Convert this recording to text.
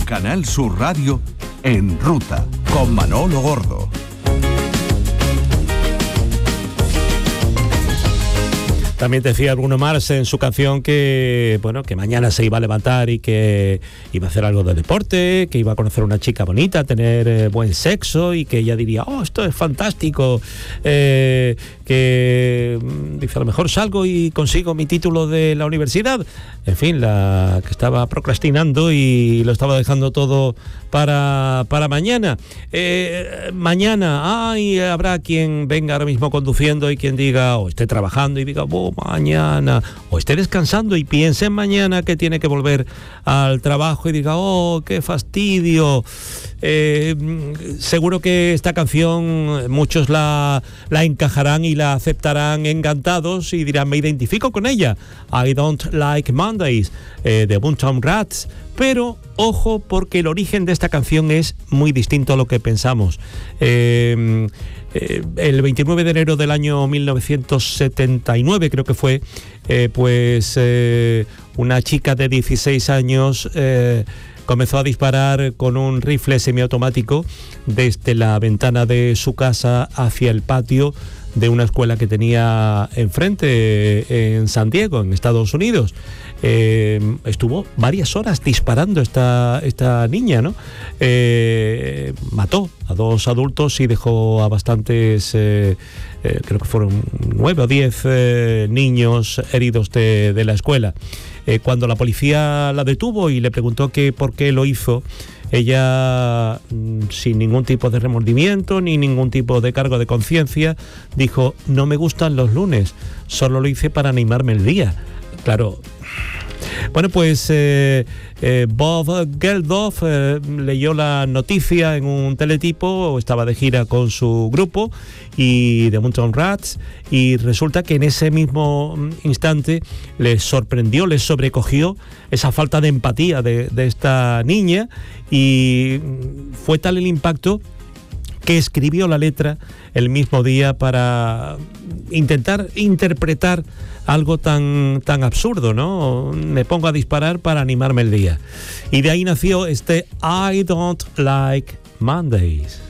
Canal Sur Radio, En Ruta, con Manolo Gordo. También decía Bruno Mars en su canción que, bueno, que mañana se iba a levantar y que iba a hacer algo de deporte, que iba a conocer a una chica bonita, tener buen sexo y que ella diría, oh, esto es fantástico, que dice, a lo mejor salgo y consigo mi título de la universidad. En fin, la que estaba procrastinando y lo estaba dejando todo para mañana. Mañana, habrá quien venga ahora mismo conduciendo y quien diga, o esté trabajando y diga, mañana, o esté descansando y piense en mañana que tiene que volver al trabajo y diga, oh, qué fastidio. Seguro que esta canción muchos la encajarán y la aceptarán encantados y dirán, me identifico con ella. I Don't Like Mondays, de Boomtown Rats. Pero ojo, porque el origen de esta canción es muy distinto a lo que pensamos. El 29 de enero del año 1979, creo que fue, una chica de 16 años comenzó a disparar con un rifle semiautomático desde la ventana de su casa hacia el patio de una escuela que tenía enfrente en San Diego, en Estados Unidos. Estuvo varias horas disparando esta niña, ¿no? Mató a 2 adultos y dejó a bastantes, creo que fueron 9 o 10 niños heridos de la escuela. Cuando la policía la detuvo y le preguntó que por qué lo hizo, ella, sin ningún tipo de remordimiento ni ningún tipo de cargo de conciencia, dijo, no me gustan los lunes, solo lo hice para animarme el día. Claro. Bueno, pues Bob Geldof leyó la noticia en un teletipo, estaba de gira con su grupo y de Boomtown Rats, y resulta que en ese mismo instante les sorprendió, les sobrecogió esa falta de empatía de esta niña, y fue tal el impacto que escribió la letra el mismo día para intentar interpretar algo tan absurdo, ¿no? Me pongo a disparar para animarme el día. Y de ahí nació este I Don't Like Mondays.